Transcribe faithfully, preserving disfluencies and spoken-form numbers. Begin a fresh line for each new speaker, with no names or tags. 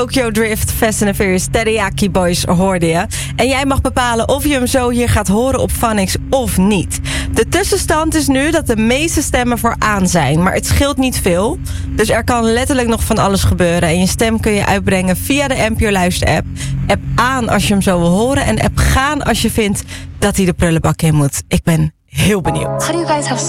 Tokyo Drift, Fast and the Furious, Teriyaki Boys hoorde je. En jij mag bepalen of je hem zo hier gaat horen op Phonics of niet. De tussenstand is nu dat de meeste stemmen voor aan zijn. Maar het scheelt niet veel. Dus er kan letterlijk nog van alles gebeuren. En je stem kun je uitbrengen via de N P O Luister app. App aan als je hem zo wil horen. En app gaan als je vindt dat hij de prullenbak in moet. Ik ben heel benieuwd.
How do you guys have